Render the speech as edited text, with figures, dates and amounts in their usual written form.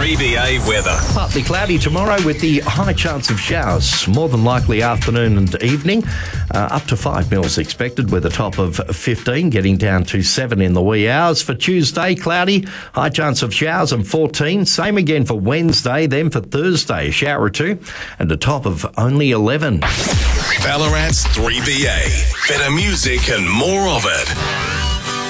3BA weather. Partly cloudy tomorrow with the high chance of showers. More than likely afternoon and evening. Up to 5 mils expected with a top of 15, getting down to 7 in the wee hours. For Tuesday, cloudy, high chance of showers and 14. Same again for Wednesday. Then for Thursday, a shower or two and a top of only 11. Ballarat's 3BA. Better music and more of it.